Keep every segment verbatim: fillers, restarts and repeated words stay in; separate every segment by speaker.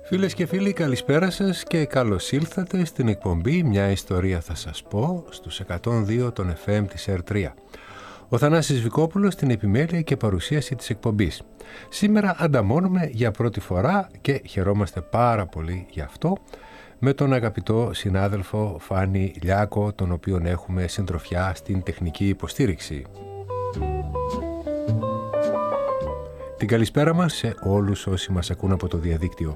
Speaker 1: Φίλες και φίλοι, καλησπέρα σας και καλώς ήλθατε στην εκπομπή «Μια ιστορία θα σας πω» στους εκατόν δύο των εφ εμ της ερ τρία. Ο Θανάσης Βικόπουλος στην επιμέλεια και παρουσίαση της εκπομπής. Σήμερα ανταμώνουμε για πρώτη φορά και χαιρόμαστε πάρα πολύ γι' αυτό με τον αγαπητό συνάδελφο Φάνη Λιάκο, τον οποίον έχουμε συντροφιά στην τεχνική υποστήριξη. Την καλησπέρα μας σε όλους όσοι μας ακούν από το διαδίκτυο.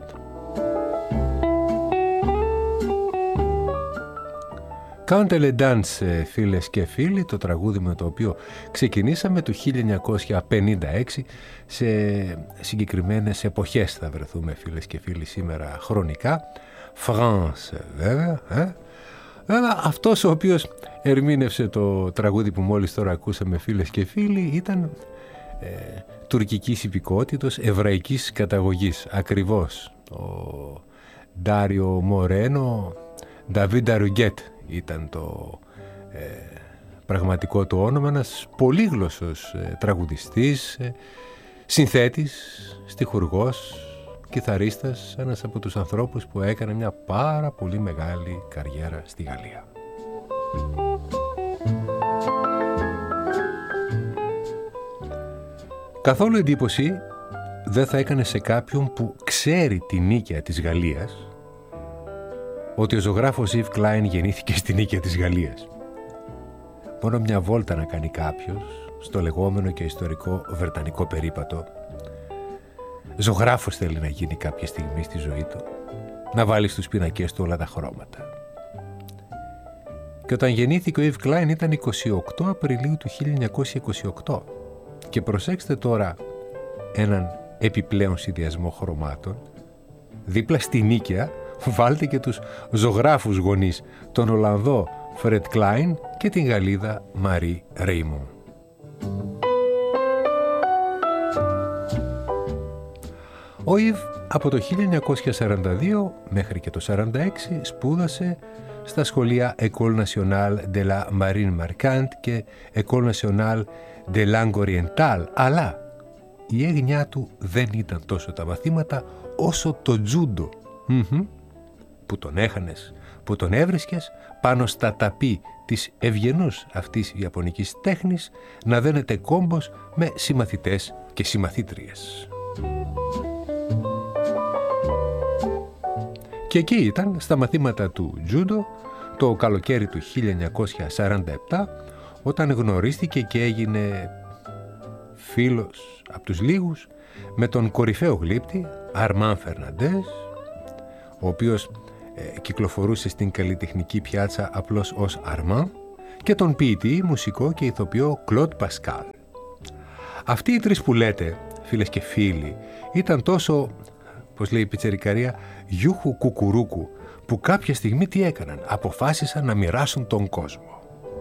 Speaker 1: Κάντε le dance, φίλες και φίλοι, το τραγούδι με το οποίο ξεκινήσαμε το χίλια εννιακόσια πενήντα έξι. Σε συγκεκριμένες εποχές θα βρεθούμε, φίλες και φίλοι, σήμερα χρονικά. France, βέβαια. Ε? Βέβαια, αυτός ο οποίος ερμήνευσε το τραγούδι που μόλις τώρα ακούσαμε, φίλες και φίλοι, ήταν ε, τουρκικής υπηκότητος, εβραϊκής καταγωγής. Ακριβώς. Ο Ντάριο Μορένο, Νταβίντ Αρουγκέτ ήταν το ε, πραγματικό του όνομα, ένας πολύγλωσσος ε, τραγουδιστής, ε, συνθέτης, στιχουργός, κιθαρίστας, ένας από τους ανθρώπους που έκανε μια πάρα πολύ μεγάλη καριέρα στη Γαλλία. Καθόλου εντύπωση δεν θα έκανε σε κάποιον που ξέρει τη νίκαια της Γαλλίας ότι ο ζωγράφος Ιβ Κλάιν γεννήθηκε στη νίκαια της Γαλλίας. Μόνο μια βόλτα να κάνει κάποιος στο λεγόμενο και ιστορικό βρετανικό περίπατο. Ζωγράφος θέλει να γίνει κάποια στιγμή στη ζωή του, να βάλει στους πίνακες του όλα τα χρώματα. Και όταν γεννήθηκε ο Ιβ Κλάιν ήταν εικοστή ογδόη Απριλίου του χίλια εννιακόσια είκοσι οκτώ. Και προσέξτε τώρα έναν επιπλέον συνδυασμό χρωμάτων. Δίπλα στη νίκαια βάλτε και τους ζωγράφους γονείς, τον Ολλανδό Φρεντ Κλάιν και την Γαλλίδα Μαρί Ρέιμον. Ο Ιβ από το χίλια εννιακόσια σαράντα δύο μέχρι και το σαράντα έξι σπούδασε στα σχολεία École Nationale de la Marine Mercante και École Nationale de Langue Orientale, αλλά η έγνοιά του δεν ήταν τόσο τα μαθήματα όσο το τζούντο, mm-hmm, που τον έχανες, που τον έβρισκες πάνω στα ταπί της ευγενούς αυτής ιαπωνικής τέχνης να δένεται κόμπος με συμμαθητές και συμμαθήτριες. Και εκεί ήταν στα μαθήματα του τζούντο το καλοκαίρι του χίλια εννιακόσια σαράντα επτά, όταν γνωρίστηκε και έγινε φίλος από τους λίγους με τον κορυφαίο γλύπτη Αρμάν Φερναντές, ο οποίος ε, κυκλοφορούσε στην καλλιτεχνική πιάτσα απλώς ως Αρμάν, και τον ποιητή, μουσικό και ηθοποιό Κλοντ Πασκάλ. Αυτοί οι τρεις που λέτε, φίλες και φίλοι, ήταν τόσο, πως λέει η πιτσερικαρία, γιούχου κουκουρούκου, που κάποια στιγμή τι έκαναν? Αποφάσισαν να μοιράσουν τον κόσμο.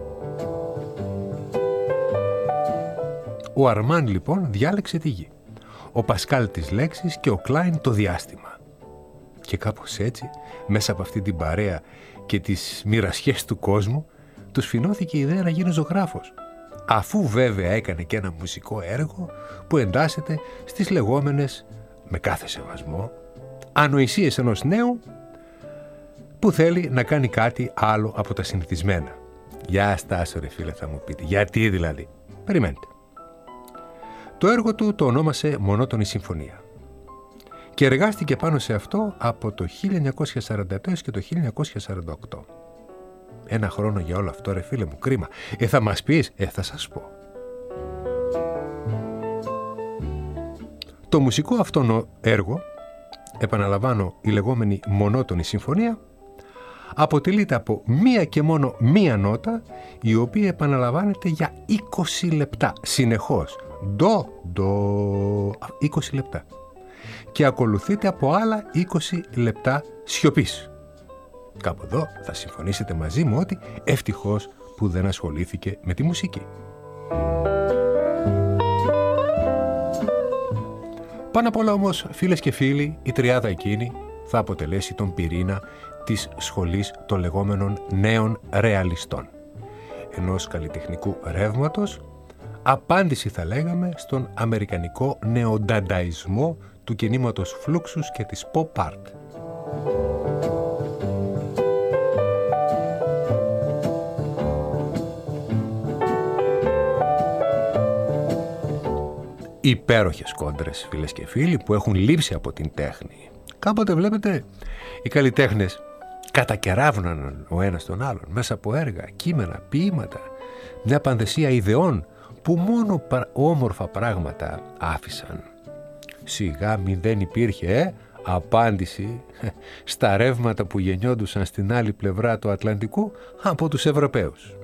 Speaker 1: Ο Αρμάν λοιπόν διάλεξε τη γη, ο Πασκάλ τις λέξεις και ο Κλάιν το διάστημα. Και κάπως έτσι, μέσα από αυτή την παρέα και τις μοιρασιές του κόσμου, τους φινώθηκε η ιδέα να γίνει ζωγράφος, αφού βέβαια έκανε και ένα μουσικό έργο που εντάσσεται στις λεγόμενες, με κάθε σεβασμό, ανοησίες ενός νέου που θέλει να κάνει κάτι άλλο από τα συνηθισμένα. Για στάσου ρε φίλε, θα μου πείτε, γιατί δηλαδή? Περιμένετε. Το έργο του το ονόμασε Μονότονη Συμφωνία και εργάστηκε πάνω σε αυτό από το χίλια εννιακόσια σαράντα επτά και το χίλια εννιακόσια σαράντα οκτώ. Ένα χρόνο για όλο αυτό ρε φίλε μου, κρίμα. Ε, θα μας πεις? Ε, θα σας πω. Το μουσικό αυτό έργο, επαναλαμβάνω, η λεγόμενη Μονότονη Συμφωνία, αποτελείται από μία και μόνο μία νότα, η οποία επαναλαμβάνεται για είκοσι λεπτά συνεχώς. Ντο, ντο, είκοσι λεπτά. Και ακολουθείται από άλλα είκοσι λεπτά σιωπής. Κάπου εδώ θα συμφωνήσετε μαζί μου ότι ευτυχώς που δεν ασχολήθηκε με τη μουσική. Πάνω απ' όλα όμως, φίλες και φίλοι, η τριάδα εκείνη θα αποτελέσει τον πυρήνα της σχολής των λεγόμενων νέων ρεαλιστών. Ενός καλλιτεχνικού ρεύματος, απάντηση θα λέγαμε στον αμερικανικό νεοντανταϊσμό του κινήματος Φλούξους και της pop art. υπέροχες κόντρες, φίλες και φίλοι, που έχουν λείψει από την τέχνη. Κάποτε, βλέπετε, οι καλλιτέχνες κατακεράβναν ο ένας τον άλλον μέσα από έργα, κείμενα, ποίηματα, μια πανδεσία ιδεών που μόνο όμορφα πράγματα άφησαν. Σιγά μη δεν υπήρχε ε, απάντηση στα ρεύματα που γεννιόντουσαν στην άλλη πλευρά του Ατλαντικού από τους Ευρωπαίους.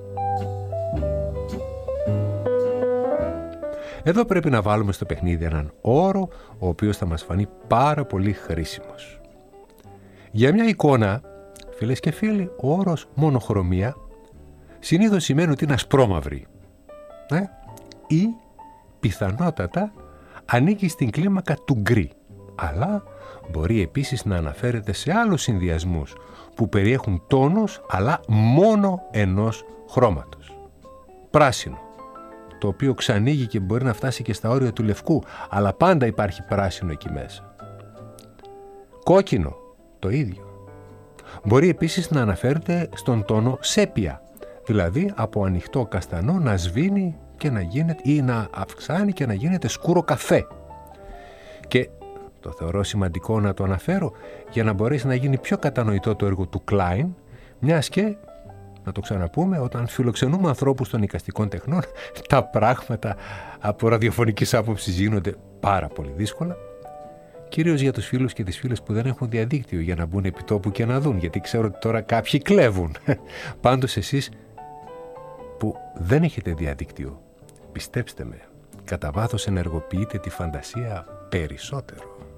Speaker 1: Εδώ πρέπει να βάλουμε στο παιχνίδι έναν όρο ο οποίος θα μας φανεί πάρα πολύ χρήσιμος. Για μια εικόνα, φίλες και φίλοι, ο όρος μονοχρωμία συνήθως σημαίνει ότι είναι ασπρόμαυρη ε? ή πιθανότατα ανήκει στην κλίμακα του γκρι, αλλά μπορεί επίσης να αναφέρεται σε άλλους συνδυασμούς που περιέχουν τόνους αλλά μόνο ενός χρώματος. Πράσινο, το οποίο ξανοίγει και μπορεί να φτάσει και στα όρια του λευκού, αλλά πάντα υπάρχει πράσινο εκεί μέσα. Κόκκινο, το ίδιο. Μπορεί επίσης να αναφέρεται στον τόνο σέπια, δηλαδή από ανοιχτό καστανό να σβήνει και να γίνεται, ή να αυξάνει και να γίνεται σκούρο καφέ. Και το θεωρώ σημαντικό να το αναφέρω για να μπορέσει να γίνει πιο κατανοητό το έργο του Klein, μιας και, να το ξαναπούμε, όταν φιλοξενούμε ανθρώπους των εικαστικών τεχνών, τα πράγματα από ραδιοφωνικής άποψης γίνονται πάρα πολύ δύσκολα, κυρίως για τους φίλους και τις φίλες που δεν έχουν διαδίκτυο για να μπουν επί τόπου και να δουν, γιατί ξέρω ότι τώρα κάποιοι κλέβουν. Πάντως εσείς που δεν έχετε διαδίκτυο, πιστέψτε με, κατά βάθος ενεργοποιείτε τη φαντασία περισσότερο.